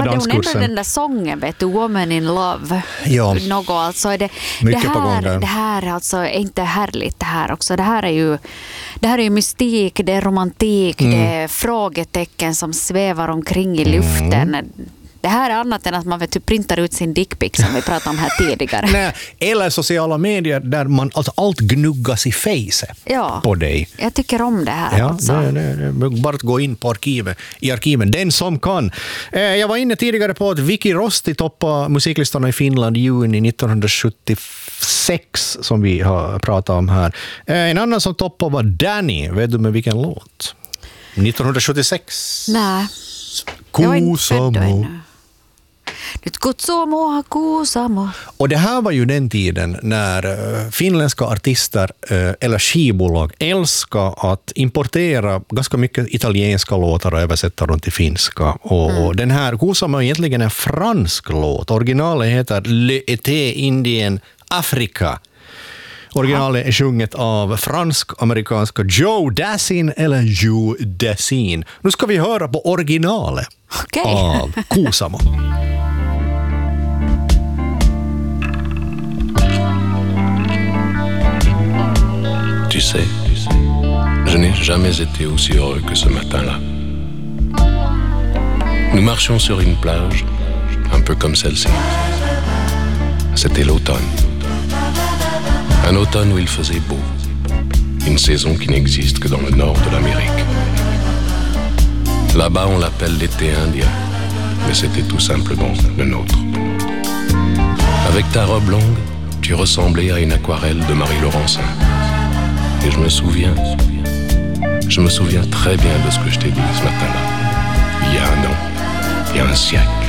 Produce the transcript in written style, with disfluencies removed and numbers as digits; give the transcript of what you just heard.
danskursen. Den där sången, vet du, Woman in Love. Ja. Något, alltså är det, mycket på gång där. Det här alltså är inte härligt det här också. Det här är ju mystik, det är romantik, det är frågetecken som svävar omkring i luften. Det här är annat än att man typ printar ut sin dickpic som vi pratade om här tidigare. Nej, eller sociala medier där man alltså allt gnuggas i facet på dig. Jag tycker om det här. Ja, alltså. bara att gå in på arkiven. Den som kan. Jag var inne tidigare på att Vicky Rosti toppade musiklistorna i Finland i juni 1976 som vi har pratat om här. En annan som toppade var Danny. Vet du med vilken låt? 1976. Nej. Kuusamo. Nyt kutsumoa Kuusamo. Och det här var ju den tiden när finländska artister eller skivbolag älskar att importera ganska mycket italienska låtar och översätta dem till finska. Och den här Kuusamo är egentligen en fransk låt. Originalet heter Le été indien Afrika. Originalet är sjunget av fransk-amerikanska Joe Dassin eller Joe Dassin. Nu ska vi höra på originalet av Kuusamo. Tu sais, je n'ai jamais été aussi heureux que ce matin-là. Nous marchions sur une plage, un peu comme celle-ci. C'était l'automne. Un automne où il faisait beau. Une saison qui n'existe que dans le nord de l'Amérique. Là-bas, on l'appelle l'été indien, mais c'était tout simplement le nôtre. Avec ta robe longue, tu ressemblais à une aquarelle de Marie Laurencin. Et je me souviens très bien de ce que je t'ai dit ce matin-là. Il y a un an, il y a un siècle.